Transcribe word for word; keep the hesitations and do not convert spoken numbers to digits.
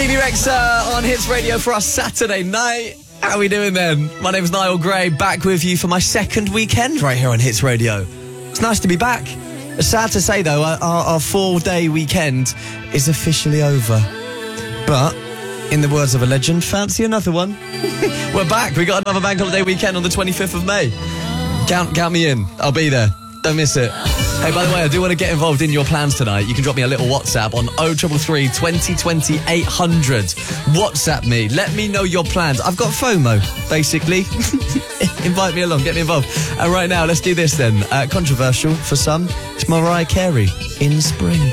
Stevie Rex uh, on Hits Radio for our Saturday night. How are we doing then? My name's Niall Gray, back with you for my second weekend right here on Hits Radio. It's nice to be back. It's sad to say though, our, our four-day weekend is officially over. But, in the words of a legend, fancy another one. We're back. We got another bank holiday weekend on the twenty-fifth of May. Count, count me in. I'll be there. Don't miss it. Hey, by the way, I do want to get involved in your plans tonight. You can drop me a little WhatsApp on oh three three three, twenty twenty, eight hundred. WhatsApp me. Let me know your plans. I've got FOMO, basically. Invite me along. Get me involved. And right now, let's do this then. Uh, controversial for some. It's Mariah Carey, In Spring.